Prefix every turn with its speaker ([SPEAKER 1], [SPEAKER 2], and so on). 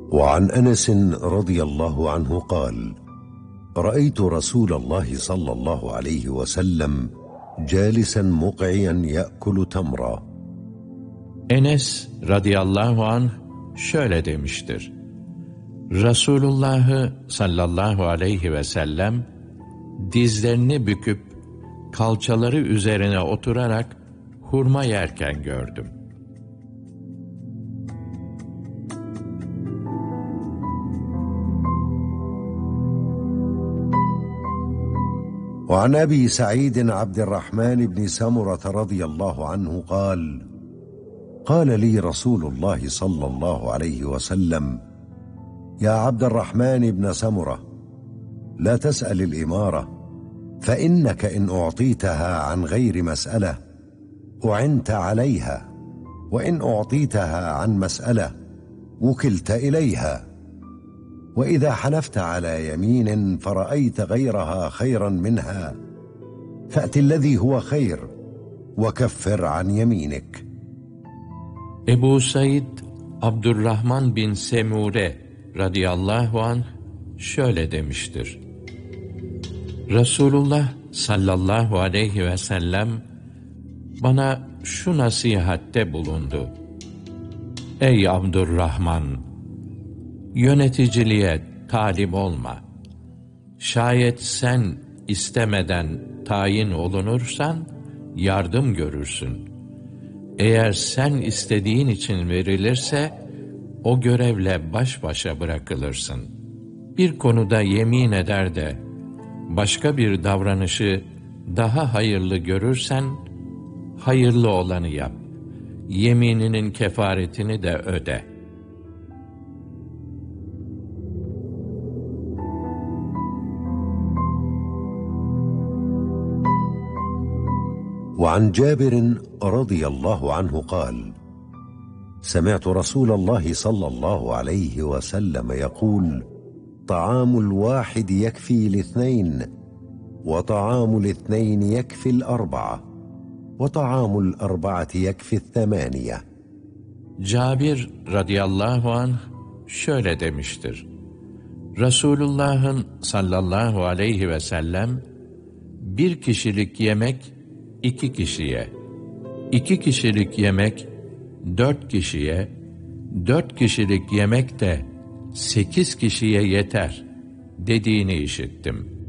[SPEAKER 1] وعن أنس رضي الله عنه قال: رأيت رسول الله صلى الله عليه وسلم جالسا مقعيا يأكل تمرا.
[SPEAKER 2] Enes radıyallahu anh şöyle demiştir: Resulullah'ı sallallahu aleyhi ve sellem dizlerini büküp kalçaları üzerine oturarak hurma yerken gördüm.
[SPEAKER 1] وعن أبي سعيد عبد الرحمن بن سمرة رضي الله عنه قال: قال لي رسول الله صلى الله عليه وسلم: يا عبد الرحمن بن سمرة، لا تسأل الإمارة، فإنك إن أعطيتها عن غير مسألة أعنت عليها، وإن أعطيتها عن مسألة وكلت إليها، وإذا حلفت على يمين فرأيت غيرها خيرا منها فأت الذي هو خير وكفر عن يمينك.
[SPEAKER 2] Ebu Said Abdurrahman bin Semure radıyallahu anh şöyle demiştir: Resulullah sallallahu aleyhi ve sellem bana şu nasihatte bulundu: Ey Abdurrahman! Yöneticiliğe talip olma. Şayet sen istemeden tayin olunursan yardım görürsün. Eğer sen istediğin için verilirse o görevle baş başa bırakılırsın. Bir konuda yemin eder de başka bir davranışı daha hayırlı görürsen hayırlı olanı yap. Yemininin kefaretini de öde.
[SPEAKER 1] وعن جابر رضي الله عنه قال: سمعت رسول الله صلى الله عليه وسلم يقول: طعام الواحد يكفي الاثنين، وطعام الاثنين يكفي الأربعة، وطعام الأربعة يكفي الثمانية.
[SPEAKER 2] Cabir radıyallahu anh şöyle demiştir: Resulullah'ın sallallahu aleyhi ve sellem bir kişilik yemek 2 kişiye, 2 kişilik yemek 4 kişiye, 4 kişilik yemek de 8 kişiye yeter dediğini işittim.